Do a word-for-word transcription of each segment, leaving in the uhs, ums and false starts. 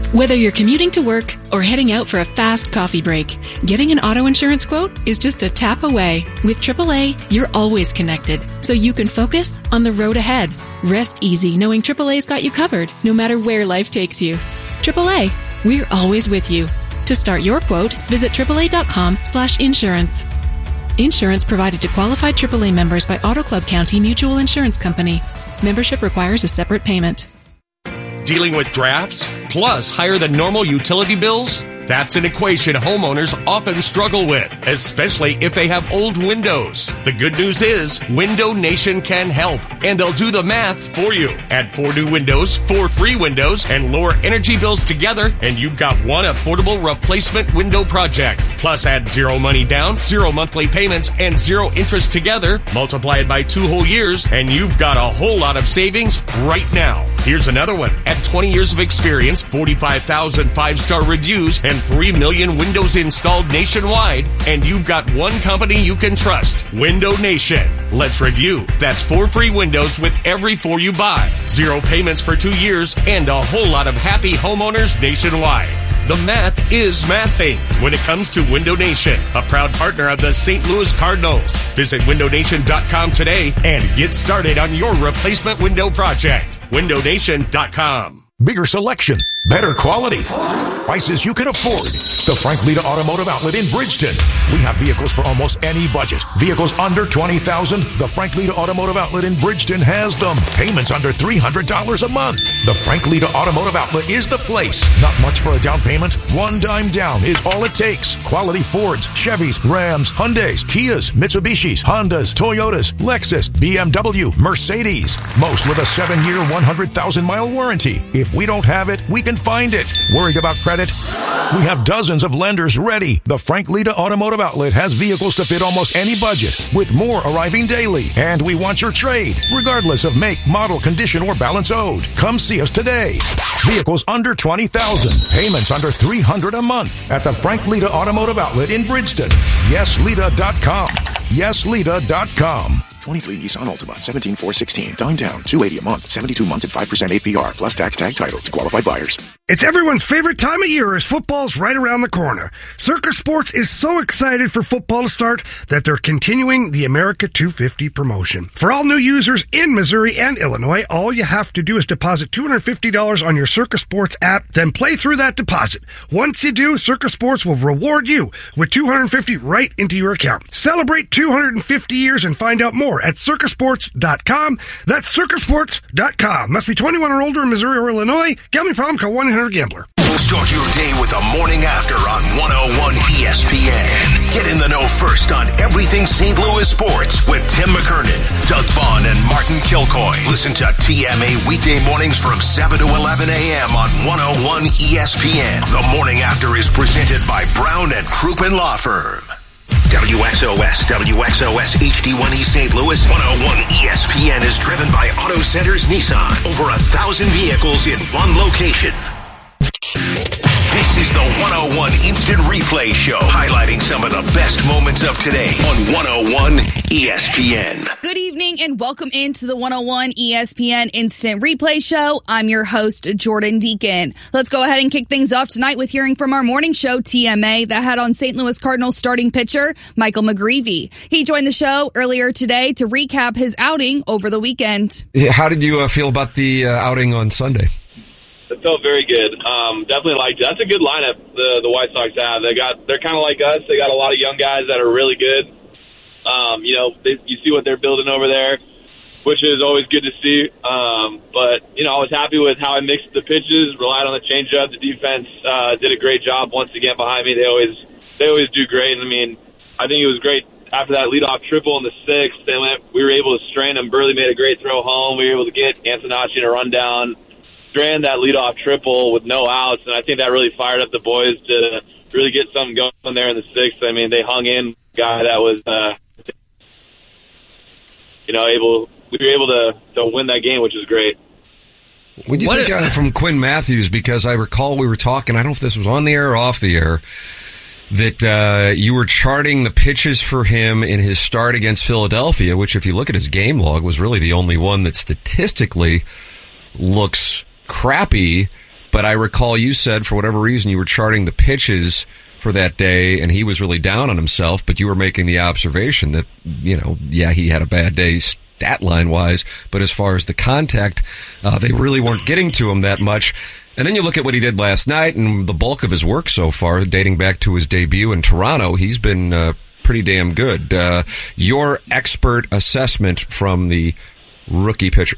Whether you're commuting to work or heading out for a fast coffee break, getting an auto insurance quote is just a tap away. With triple A, you're always connected, so you can focus on the road ahead. Rest easy knowing triple A's got you covered, no matter where life takes you. triple A, we're always with you. To start your quote, visit triple A dot com slash insurance. Insurance provided to qualified triple A members by Auto Club County Mutual Insurance Company. Membership requires a separate payment. Dealing with drafts, plus higher than normal utility bills? That's an equation homeowners often struggle with, especially if they have old windows. The good news is, Window Nation can help, and they'll do the math for you. Add four new windows, four free windows, and lower energy bills together, and you've got one affordable replacement window project. Plus, add zero money down, zero monthly payments, and zero interest together. Multiply it by two whole years, and you've got a whole lot of savings right now. Here's another one. At twenty years of experience, forty-five thousand five-star reviews, and three million windows installed nationwide, and you've got one company you can trust, Window Nation. Let's review. That's four free windows with every four you buy, zero payments for two years, and a whole lot of happy homeowners nationwide. The math is mathing when it comes to Window Nation, a proud partner of the Saint Louis Cardinals. Visit window nation dot com today and get started on your replacement window project. window nation dot com. Bigger selection, better quality, prices you can afford. The Frank Lita Automotive Outlet in Bridgeton. We have vehicles for almost any budget. Vehicles under twenty thousand dollars. The Frank Lita Automotive Outlet in Bridgeton has them. Payments under three hundred dollars a month. The Frank Lita Automotive Outlet is the place. Not much for a down payment. One dime down is all it takes. Quality Fords, Chevys, Rams, Hyundais, Kias, Mitsubishis, Hondas, Toyotas, Lexus, B M W, Mercedes. Most with a seven-year, one hundred thousand mile warranty. If we don't have it, we can find it. Worried about credit? We have dozens of lenders ready. The Frank Lita Automotive Outlet has vehicles to fit almost any budget, with more arriving daily. And we want your trade, regardless of make, model, condition, or balance owed. Come see us today. Vehicles under twenty thousand dollars. Payments under three hundred dollars a month at the Frank Lita Automotive Outlet in Bridgeton. yes lita dot com. yes lita dot com. twenty-three Nissan Altima, seventeen four sixteen. Dime down, two hundred eighty dollars a month, seventy-two months at five percent A P R, plus tax tag title to qualified buyers. It's everyone's favorite time of year as football's right around the corner. Circus Sports is so excited for football to start that they're continuing the America two fifty promotion. For all new users in Missouri and Illinois, all you have to do is deposit two hundred fifty dollars on your Circus Sports app, then play through that deposit. Once you do, Circus Sports will reward you with two hundred fifty dollars right into your account. Celebrate two hundred fifty years and find out more at circus sports dot com. That's circus sports dot com. Must be twenty-one or older in Missouri or Illinois. Gambling problem? Call one eight hundred gambler. Start your day with the morning after on one oh one E S P N. Get in the know first on everything Saint Louis sports with Tim McKernan, Doug Vaughn, and Martin Kilcoy. Listen to T M A weekday mornings from seven to eleven a.m. on one oh one E S P N. The morning after is presented by Brown and Crouppen Law Firm. W X O S, W X O S H D one E Saint Louis, one oh one E S P N is driven by Auto Centers Nissan. Over a thousand vehicles in one location. This is the one oh one Instant Replay Show, highlighting some of the best moments of today on one oh one E S P N. Good evening and welcome into the one oh one E S P N Instant Replay Show. I'm your host, Jordan Deacon. Let's go ahead and kick things off tonight with hearing from our morning show, T M A, that had on Saint Louis Cardinals starting pitcher, Michael McGreevy. He joined the show earlier today to recap his outing over the weekend. How did you uh, feel about the uh, outing on Sunday? It felt very good. Um, definitely liked it. That's a good lineup the the White Sox have. They got they're kind of like us. They got a lot of young guys that are really good. Um, you know, they, you see what they're building over there, which is always good to see. Um, but you know, I was happy with how I mixed the pitches. Relied on the changeup. The defense uh, did a great job once again behind me. They always they always do great. I mean, I think it was great after that leadoff triple in the sixth. They went. We were able to strain them. Burley made a great throw home. We were able to get Antonacci in a rundown. Ran that leadoff triple with no outs, and I think that really fired up the boys to really get something going there in the sixth. I mean, they hung in a guy that was, uh, you know, able. We were able to, to win that game, which is great. What do you what think uh, from Quinn Matthews? Because I recall we were talking, I don't know if this was on the air or off the air, that uh, you were charting the pitches for him in his start against Philadelphia, which if you look at his game log was really the only one that statistically looks crappy. but I recall you said for whatever reason you were charting the pitches for that day, and he was really down on himself, but you were making the observation that, you know, yeah, he had a bad day stat line wise, but as far as the contact, uh, they really weren't getting to him that much. And then you look at what he did last night and the bulk of his work so far, dating back to his debut in Toronto, he's been uh, pretty damn good. Uh, your expert assessment from the rookie pitcher.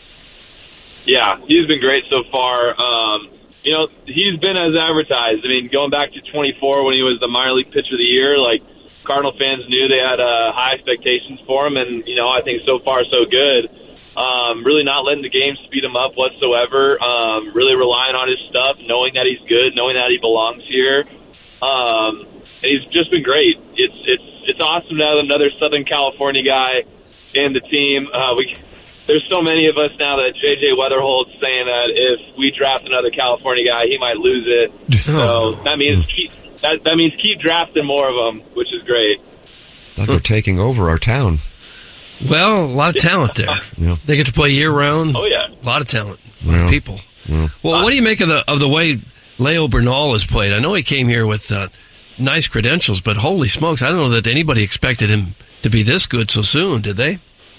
Yeah, he's been great so far. Um, You know, he's been as advertised. I mean, going back to twenty-four when he was the minor league pitcher of the year, like, Cardinal fans knew they had uh, high expectations for him, and, you know, I think so far so good. Um, really not letting the game speed him up whatsoever, um, really relying on his stuff, knowing that he's good, knowing that he belongs here. Um, and he's just been great. It's it's it's awesome to have another Southern California guy in the team. Uh, we There's so many of us now that J J Weatherhold's saying that if we draft another California guy, he might lose it. So that means keep that, that means keep drafting more of them, which is great. They're huh. taking over our town. Well, a lot of talent there. Yeah. They get to play year round. Oh yeah, a lot of talent, a lot yeah. of people. Yeah. Well, what do you make of the of the way Leo Bernal has played? I know he came here with uh, nice credentials, but holy smokes, I don't know that anybody expected him to be this good so soon. Did they?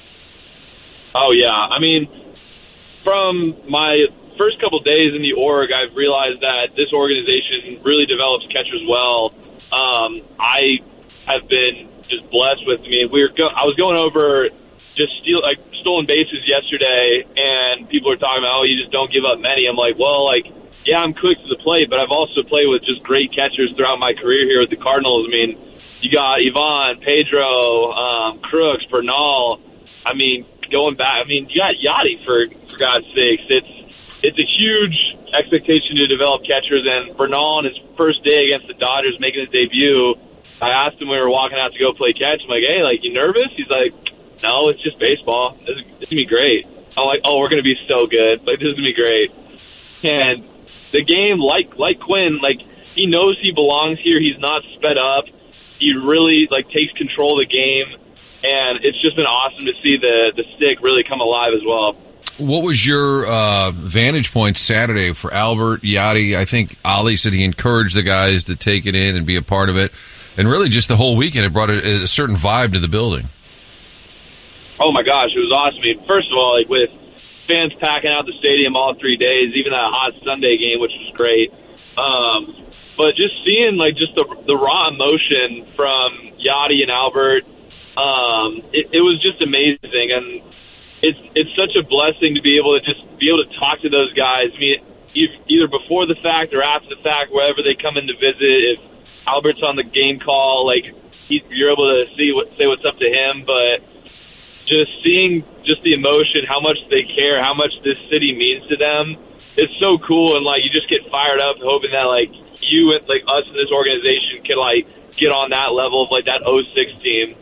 Oh, yeah. I mean, from my first couple days in the org, I've realized that this organization really develops catchers well. Um, I have been just blessed with, I mean, we were go- I was going over just steal like stolen bases yesterday, and people are talking about, oh, you just don't give up many. I'm like, well, like, yeah, I'm quick to the plate, but I've also played with just great catchers throughout my career here with the Cardinals. I mean, you got Ivan, Pedro, um, Crooks, Bernal. I mean, going back, I mean, you got Yachty, for for God's sakes. It's it's a huge expectation to develop catchers, and Bernal on his first day against the Dodgers making his debut, I asked him when we were walking out to go play catch, I'm like, hey, like, you nervous? He's like, no, it's just baseball. This is, this is going to be great. I'm like, oh, we're going to be so good. Like, this is going to be great. And the game, like like Quinn, like, he knows he belongs here. He's not sped up. He really, like, takes control of the game. And it's just been awesome to see the, the stick really come alive as well. What was your uh, vantage point Saturday for Albert, Yachty? I think Ali said he encouraged the guys to take it in and be a part of it. And really just the whole weekend, it brought a, a certain vibe to the building. Oh, my gosh, it was awesome. I mean, first of all, like with fans packing out the stadium all three days, even that hot Sunday game, which was great. Um, but just seeing, like, just the, the raw emotion from Yachty and Albert, Um, it, it was just amazing, and it's it's such a blessing to be able to just be able to talk to those guys. I mean, either before the fact or after the fact, wherever they come in to visit. If Albert's on the game call, like he, you're able to see what say what's up to him. But just seeing just the emotion, how much they care, how much this city means to them, it's so cool. And like you just get fired up, hoping that like you and like us in this organization can like get on that level of like that oh six team.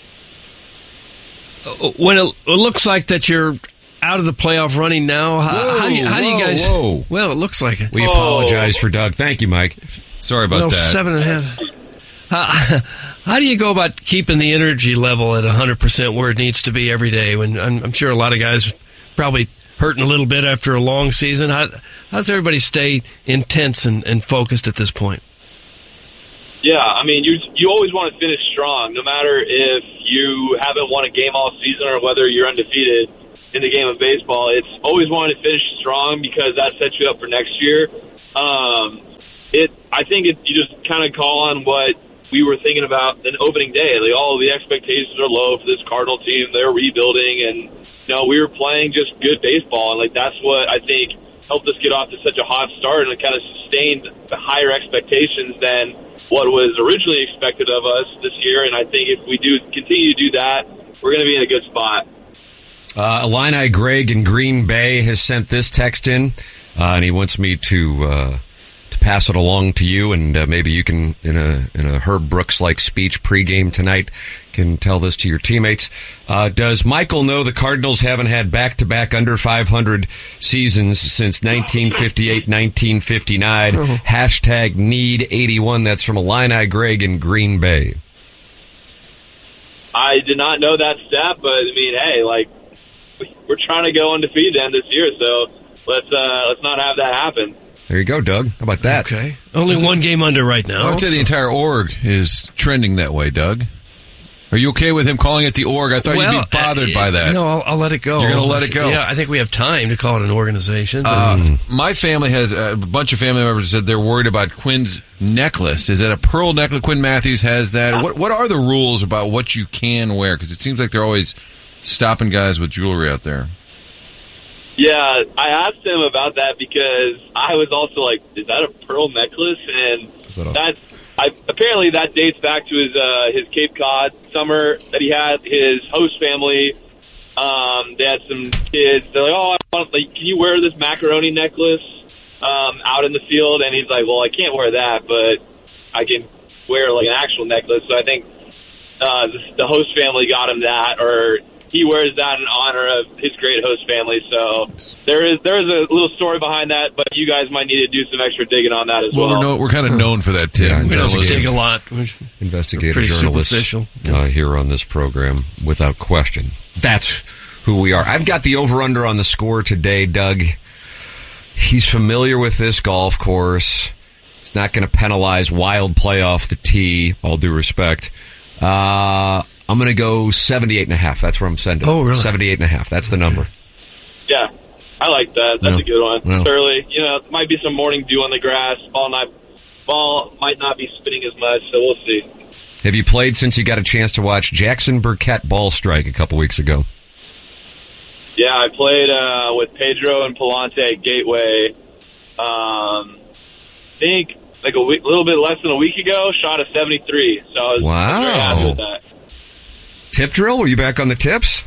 When it, it looks like that you're out of the playoff running now, how, whoa, how, do, you, how whoa, do you guys? Whoa. Well, it looks like it. We oh. apologize for Doug. Thank you, Mike. Sorry about well, that. Seven and a half. How, how do you go about keeping the energy level at one hundred percent where it needs to be every day? When I'm, I'm sure a lot of guys probably hurting a little bit after a long season. How, how does everybody stay intense and, and focused at this point? Yeah, I mean, you you always want to finish strong, no matter if you haven't won a game all season or whether you're undefeated in the game of baseball. It's always wanting to finish strong because that sets you up for next year. Um, it, I think it, you just kind of call on what we were thinking about in opening day. Like, all of the expectations are low for this Cardinal team. They're rebuilding, and you know, we were playing just good baseball, and like that's what I think helped us get off to such a hot start, and it kind of sustained the higher expectations than what was originally expected of us this year. And I think if we do continue to do that, we're going to be in a good spot. Uh, Illini Greg in Green Bay has sent this text in, uh, and he wants me to uh, to pass it along to you, and uh, maybe you can, in a in a Herb Brooks-like speech pregame tonight, can tell this to your teammates. Uh, does Michael know the Cardinals haven't had back-to-back under five hundred seasons since nineteen fifty-eight nineteen fifty-nine? Oh. Hashtag need eighty-one. That's from Illini Greg in Green Bay. I did not know that stat, but I mean, hey, like, we're trying to go undefeated end this year, so let's uh, let's not have that happen. There you go, Doug. How about that? Okay. Only one game under right now. I would say the entire org is trending that way, Doug. Are you okay with him calling it the org? I thought well, you'd be bothered uh, by that. No, I'll, I'll let it go. You're going to let it go? Yeah, I think we have time to call it an organization. Uh, my family has, uh, a bunch of family members said they're worried about Quinn's necklace. Is it a pearl necklace? Quinn Matthews has that. What What are the rules about what you can wear? Because it seems like they're always stopping guys with jewelry out there. Yeah, I asked him about that because I was also like, is that a pearl necklace? And that's, I, apparently that dates back to his uh, his Cape Cod summer that he had. His host family, um, they had some kids. They're like, oh, I want, like, can you wear this macaroni necklace um, out in the field? And he's like, well, I can't wear that, but I can wear like an actual necklace. So I think uh, the, the host family got him that, or he wears that in honor of his great host family. So there is there is a little story behind that, but you guys might need to do some extra digging on that as well. Well, we're, no, we're kind of known for that, Tim. Yeah, we don't dig a lot. Investigative Pretty journalists superficial. uh, here on this program, without question. That's who we are. I've got the over-under on the score today, Doug. He's familiar with this golf course. It's not going to penalize wild play off the tee, all due respect. Uh... I'm going to go seventy-eight and a half. That's where I'm sending. Oh, really? seventy-eight and a half. That's the number. Yeah, I like that. That's No. a good one. No. It's early. You know, might be some morning dew on the grass. Ball not, ball might not be spinning as much, so we'll see. Have you played since you got a chance to watch Jackson Burkett ball strike a couple weeks ago? Yeah, I played uh, with Pedro and Palante at Gateway. Um, I think like a week, little bit less than a week ago. Shot a seventy-three. So I was Wow. very happy with that. Tip drill? Were you back on the tips?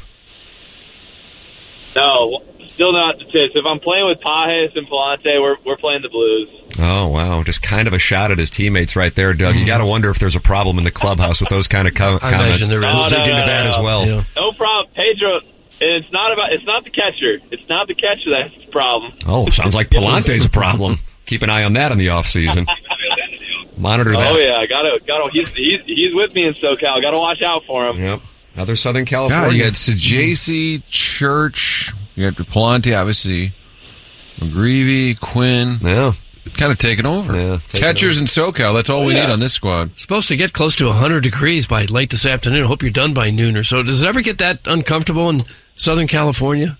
No, still not the tips. If I'm playing with Pajes and Palante, we're we're playing the blues. Oh, wow. Just kind of a shot at his teammates right there, Doug. You got to wonder if there's a problem in the clubhouse with those kind of co- I comments. imagine there is. We'll dig No, no, into no, that no. as well. Yeah. No problem, Pedro. And it's not about. It's not the catcher. It's not the catcher that's the problem. Oh, sounds like Palante's a problem. Keep an eye on that in the offseason. Monitor that. Oh yeah, I gotta, gotta. He's he's he's with me in SoCal. Gotta watch out for him. Yep. Other Southern God, California. you got Sajacy, Church, you got Palante, obviously, McGreevy, Quinn. Yeah. Kind of taking over. Yeah, taking Catchers in SoCal, that's all Oh, we yeah. need on this squad. Supposed to get close to one hundred degrees by late this afternoon. Hope you're done by noon or so. Does it ever get that uncomfortable in Southern California?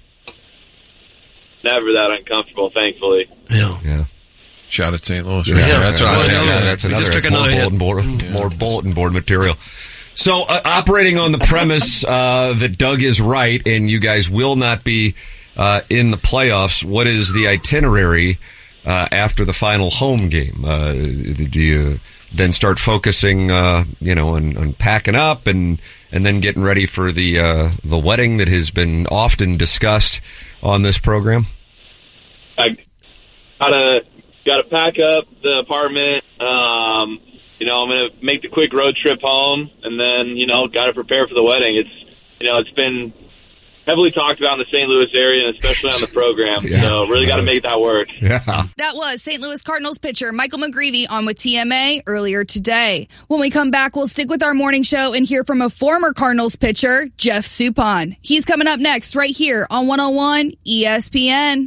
Never that uncomfortable, thankfully. Yeah. Yeah. Shot at Saint Louis. Yeah, Right there. That's what well, I yeah, think. yeah, that's We another. just That's took more another bulletin board, more bulletin board material. So, uh, operating on the premise uh, that Doug is right, and you guys will not be uh, in the playoffs. What is the itinerary uh, after the final home game? Uh, do you then start focusing, uh, you know, on, on packing up and and then getting ready for the uh, the wedding that has been often discussed on this program? I gotta gotta pack up the apartment. Um, you know, I'm gonna make the quick road trip home, and then you know, gotta prepare for the wedding. It's you know, it's been heavily talked about in the Saint Louis area, and especially on the program. Yeah. So really got to make that work. Yeah. That was Saint Louis Cardinals pitcher Michael McGreevy on with T M A earlier today. When we come back, we'll stick with our morning show and hear from a former Cardinals pitcher, Jeff Suppan. He's coming up next right here on one oh one E S P N.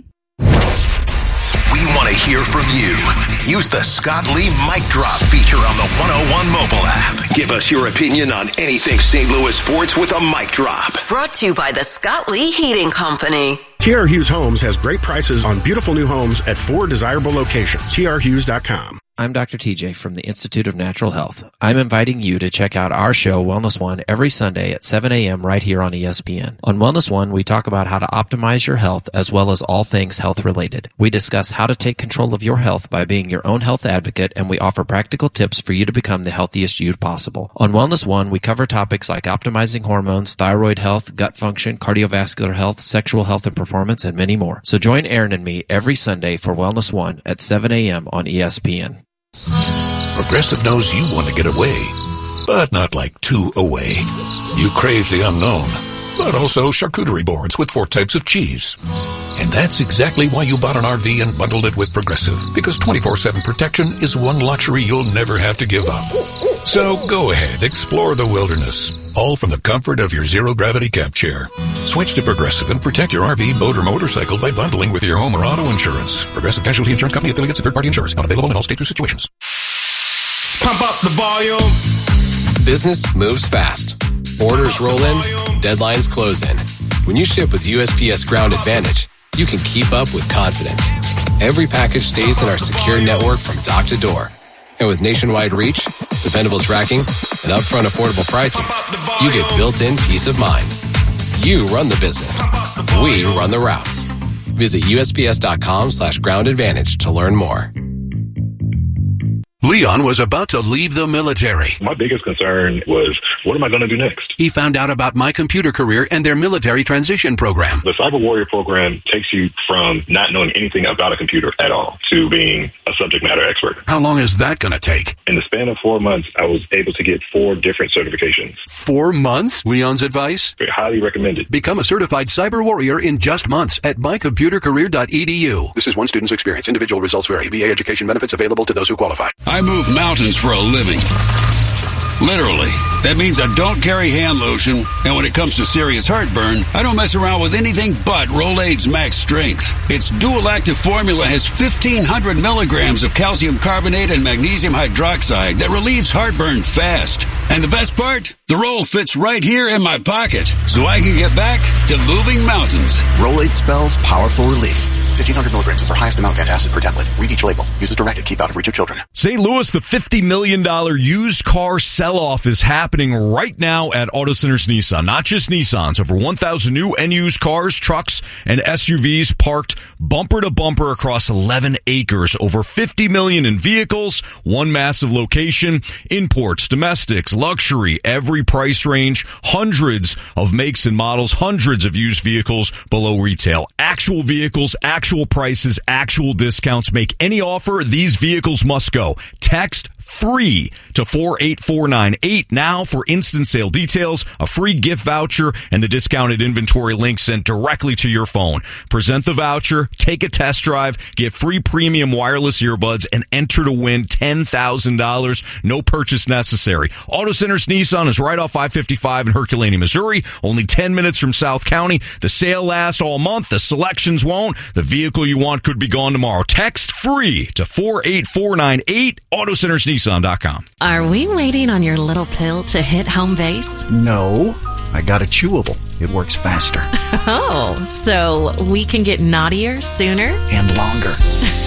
We want to hear from you. Use the Scott Lee Mic Drop feature on the one oh one mobile app. Give us your opinion on anything Saint Louis sports with a mic drop. Brought to you by the Scott Lee Heating Company. T R Hughes Homes has great prices on beautiful new homes at four desirable locations. T R Hughes dot com. I'm Doctor T J from the Institute of Natural Health. I'm inviting you to check out our show, Wellness One, every Sunday at seven a.m. right here on E S P N. On Wellness One, we talk about how to optimize your health as well as all things health related. We discuss how to take control of your health by being your own health advocate, and we offer practical tips for you to become the healthiest you possible. On Wellness One, we cover topics like optimizing hormones, thyroid health, gut function, cardiovascular health, sexual health and performance, and many more. So join Aaron and me every Sunday for Wellness One at seven a.m. on E S P N. Progressive knows you want to get away, but not like too away. You crave the unknown, but also charcuterie boards with four types of cheese. And that's exactly why you bought an R V and bundled it with Progressive, because twenty-four seven protection is one luxury you'll never have to give up. So go ahead, explore the wilderness, all from the comfort of your zero-gravity camp chair. Switch to Progressive and protect your R V, boat, or motorcycle by bundling with your home or auto insurance. Progressive Casualty Insurance Company affiliates and third-party insurers. Not available in all states or situations. Pump up the volume. Business moves fast. Orders roll in, deadlines close in. When you ship with U S P S Ground Advantage, you can keep up with confidence. Every package stays in our secure network from dock to door. And with nationwide reach, dependable tracking, and upfront affordable pricing, you get built-in peace of mind. You run the business. We run the routes. Visit U S P S dot com slash ground advantage to learn more. Leon was about to leave the military. My biggest concern was, what am I going to do next? He found out about My Computer Career and their military transition program. The Cyber Warrior program takes you from not knowing anything about a computer at all to being a subject matter expert. How long is that going to take? In the span of four months, I was able to get four different certifications. Four months? Leon's advice? Highly recommended. Become a certified Cyber Warrior in just months at my computer career dot e d u. This is one student's experience. Individual results vary. V A education benefits available to those who qualify. I move mountains for a living. Literally. That means I don't carry hand lotion, and when it comes to serious heartburn, I don't mess around with anything but Rolaids Max Strength. Its dual-active formula has fifteen hundred milligrams of calcium carbonate and magnesium hydroxide that relieves heartburn fast. And the best part? The roll fits right here in my pocket, so I can get back to moving mountains. Rolaids spells powerful relief. fifteen hundred milligrams is our highest amount of antacid per tablet. Read each label. Use as directed. Keep out of reach of children. Saint Louis, the fifty million dollars used car sell-off is happening right now at Auto Centers Nissan. Not just Nissans. Over one thousand new and used cars, trucks, and S U Vs parked bumper to bumper across eleven acres. Over fifty million dollars in vehicles, one massive location, imports, domestics, luxury, every price range, hundreds of makes and models, hundreds of used vehicles below retail. Actual vehicles, actual prices, actual discounts. Make any offer, these vehicles must go. Text free to four eight four nine eight now for instant sale details, a free gift voucher, and the discounted inventory link sent directly to your phone. Present the voucher, take a test drive, get free premium wireless earbuds, and enter to win ten thousand dollars. No purchase necessary. Auto Centers Nissan is right off I fifty-five in Herculaneum, Missouri. Only ten minutes from South County. The sale lasts all month. The selections won't. The vehicle you want could be gone tomorrow. Text free to four eight four nine eight. Auto Centers Nissan dot com. Are we waiting on your little pill to hit home base? No, I got a chewable. It works faster. Oh, so we can get naughtier sooner? And longer.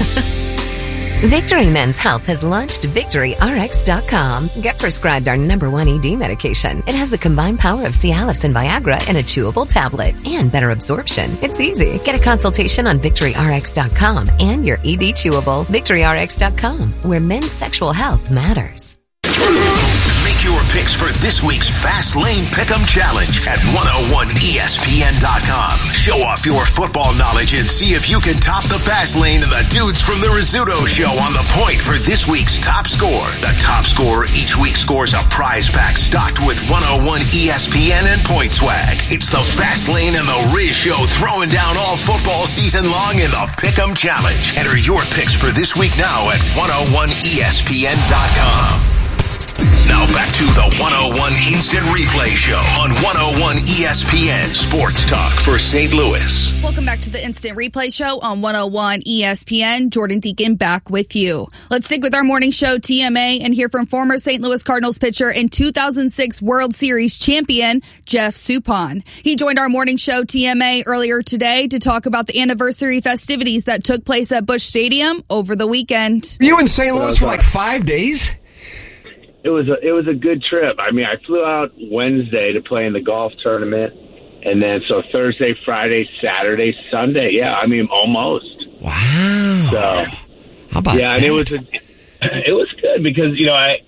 Victory Men's Health has launched Victory R X dot com. Get prescribed our number one E D medication. It has the combined power of Cialis and Viagra in a chewable tablet and better absorption. It's easy. Get a consultation on Victory R X dot com and your E D chewable. Victory R X dot com, where men's sexual health matters. Make your picks for this week's Fast Lane Pick'em Challenge at one oh one E S P N dot com. Show off your football knowledge and see if you can top the Fast Lane and the dudes from the Rizzuto Show on the point for this week's top score. The top scorer each week scores a prize pack stocked with one oh one E S P N and Point Swag. It's the Fast Lane and the Riz Show throwing down all football season long in the Pick'em Challenge. Enter your picks for this week now at one oh one E S P N dot com. Now back to the one oh one Instant Replay Show on one oh one E S P N Sports Talk for Saint Louis. Welcome back to the Instant Replay Show on one oh one E S P N. Jordan Deacon back with you. Let's stick with our morning show T M A and hear from former Saint Louis Cardinals pitcher and two thousand six World Series champion Jeff Suppan. He joined our morning show T M A earlier today to talk about the anniversary festivities that took place at Busch Stadium over the weekend. Were you in Saint Louis for like five days? It was a it was a good trip. I mean, I flew out Wednesday to play in the golf tournament, and then so Thursday, Friday, Saturday, Sunday. Yeah, I mean, almost. Wow. So, how about yeah, that? and it was a, it was good because you know I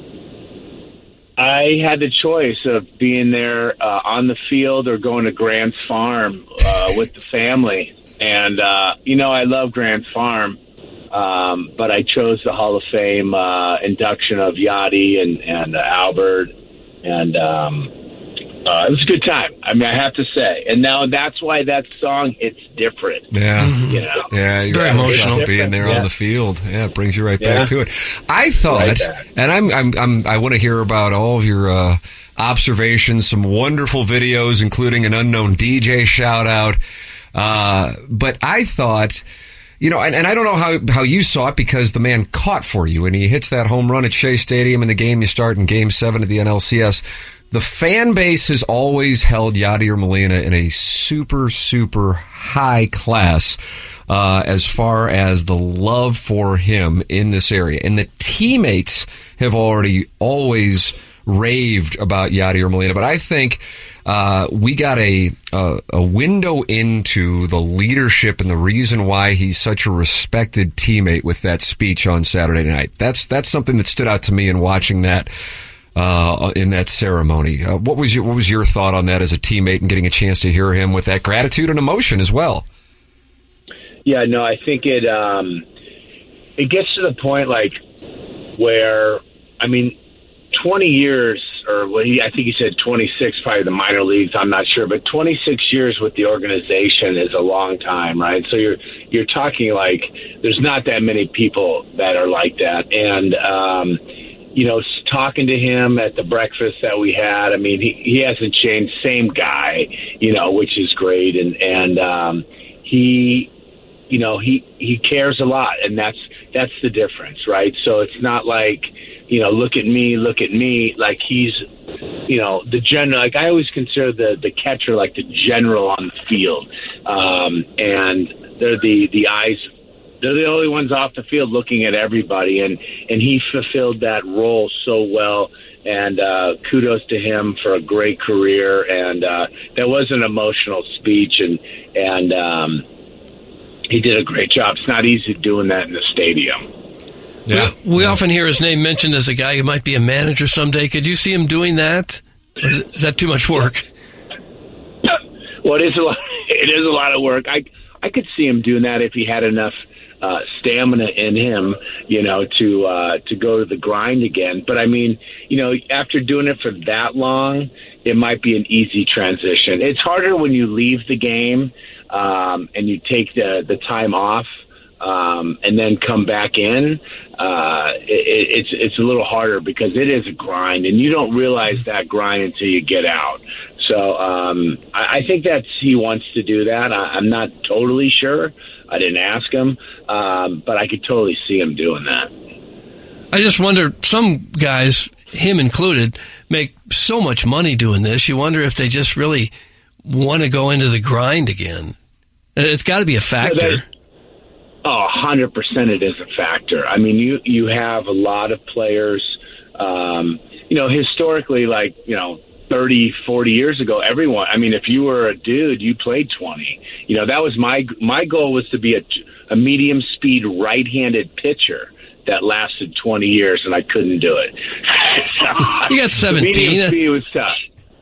I had the choice of being there uh, on the field or going to Grant's Farm uh, with the family, and uh, you know I love Grant's Farm. Um, but I chose the Hall of Fame uh, induction of Yachty and, and uh, Albert. And, um, Uh, it was a good time. I mean, I have to say. And now that's why that song, it's different. Yeah. You know? Yeah, you're Very right. emotional. It's being there Yeah. on the field. Yeah, it brings you right Yeah. back to it. I thought, Right back. and I'm, I'm, I'm, I want to hear about all of your uh, observations, some wonderful videos, including an unknown D J shout out. Uh, but I thought, you know, and, and I don't know how, how you saw it because the man caught for you and he hits that home run at Shea Stadium in the game you start in game seven of the N L C S. The fan base has always held Yadier Molina in a super, super high class uh, as far as the love for him in this area. And the teammates have already always raved about Yadier Molina. But I think uh, we got a, a a window into the leadership and the reason why he's such a respected teammate with that speech on Saturday night. That's, that's something that stood out to me in watching that. Uh, in that ceremony, uh, what was your what was your thought on that as a teammate and getting a chance to hear him with that gratitude and emotion as well? Yeah, no, I think it um, it gets to the point like where I mean, twenty years or what he, I think he said twenty-six, probably the minor leagues. I'm not sure, but twenty-six years with the organization is a long time, right? So you're you're talking like there's not that many people that are like that, and. Um, You know, talking to him at the breakfast that we had, I mean, he, he hasn't changed. Same guy, you know, which is great. And, and um, he, you know, he, he cares a lot. And that's that's the difference, right? So it's not like, you know, look at me, look at me. Like he's, you know, the general. Like I always consider the, the catcher like the general on the field. Um, and they're the, the eyes. They're the only ones off the field looking at everybody, and, and he fulfilled that role so well, and uh, kudos to him for a great career, and uh, that was an emotional speech, and, and um, he did a great job. It's not easy doing that in the stadium. Yeah. We, we often hear his name mentioned as a guy who might be a manager someday. Could you see him doing that? Or is, is that too much work? Well, it is a lot, it is a lot of work. I, I could see him doing that if he had enough Uh, stamina in him, you know, to uh, to go to the grind again. But I mean, you know, after doing it for that long, it might be an easy transition. It's harder when you leave the game um, and you take the the time off um, and then come back in. Uh, it, it's it's a little harder because it is a grind, and you don't realize that grind until you get out. So um, I, I think that he wants to do that. I, I'm not totally sure. I didn't ask him, um, but I could totally see him doing that. I just wonder, some guys, him included, make so much money doing this. You wonder if they just really want to go into the grind again. It's got to be a factor. Yeah, that, oh, one hundred percent it is a factor. I mean, you, you have a lot of players, um, you know, historically, like, you know, thirty, forty years ago, everyone, I mean, if you were a dude, you played twenty. You know, that was my my goal was to be a, a medium-speed right-handed pitcher that lasted twenty years, and I couldn't do it. So, you got seventeen. Medium speed was tough.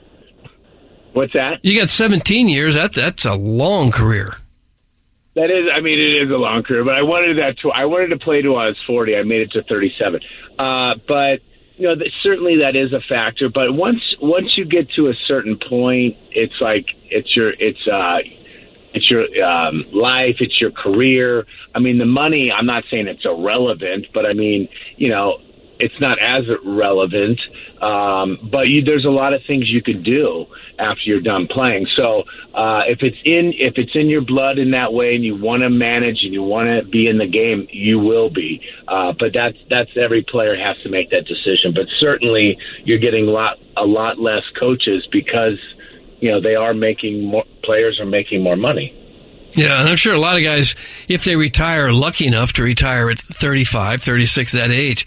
What's that? You got seventeen years. That's, that's a long career. That is, I mean, it is a long career, but I wanted that to, I wanted to play till I was forty. I made it to thirty-seven. Uh, but, you know, that, certainly that is a factor. But once once you get to a certain point, it's like it's your it's uh it's your um, life, it's your career. I mean, the money. I'm not saying it's irrelevant, but I mean, you know, it's not as relevant. Um, but you, there's a lot of things you could do after you're done playing. So uh, if it's in if it's in your blood in that way, and you want to manage and you want to be in the game, you will be. Uh, but that's that's every player has to make that decision. But certainly, you're getting a lot a lot less coaches because you know they are making more. Players are making more money. Yeah, and I'm sure a lot of guys, if they retire, are lucky enough to retire at thirty-five, thirty-six, that age,